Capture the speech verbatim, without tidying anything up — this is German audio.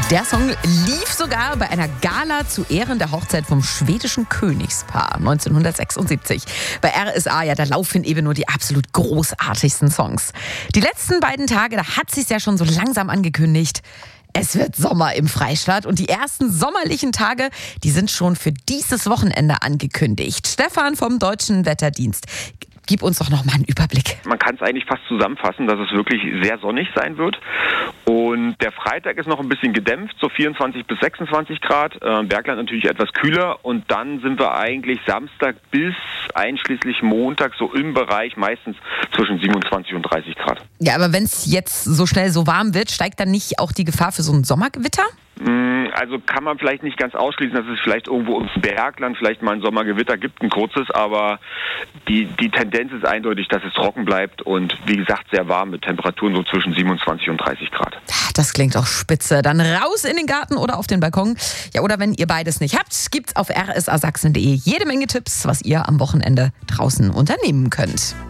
Der Song lief sogar bei einer Gala zu Ehren der Hochzeit vom schwedischen Königspaar neunzehnhundertsechsundsiebzig. Bei R S A, ja, da laufen eben nur die absolut großartigsten Songs. Die letzten beiden Tage, da hat sich's ja schon so langsam angekündigt. Es wird Sommer im Freistaat und die ersten sommerlichen Tage, die sind schon für dieses Wochenende angekündigt. Stefan vom Deutschen Wetterdienst, gib uns doch noch mal einen Überblick. Man kann es eigentlich fast zusammenfassen, dass es wirklich sehr sonnig sein wird. Und der Freitag ist noch ein bisschen gedämpft, so vierundzwanzig bis sechsundzwanzig Grad. Äh, Bergland natürlich etwas kühler. Und dann sind wir eigentlich Samstag bis einschließlich Montag so im Bereich meistens zwischen siebenundzwanzig und dreißig Grad. Ja, aber wenn es jetzt so schnell so warm wird, steigt dann nicht auch die Gefahr für so ein Sommergewitter? Also kann man vielleicht nicht ganz ausschließen, dass es vielleicht irgendwo ums Bergland vielleicht mal ein Sommergewitter gibt, ein kurzes, aber die, die Tendenz ist eindeutig, dass es trocken bleibt und wie gesagt sehr warm mit Temperaturen so zwischen siebenundzwanzig und dreißig Grad. Das klingt auch spitze. Dann raus in den Garten oder auf den Balkon. Ja, oder wenn ihr beides nicht habt, gibt's auf r s a sachsen punkt d e jede Menge Tipps, was ihr am Wochenende draußen unternehmen könnt.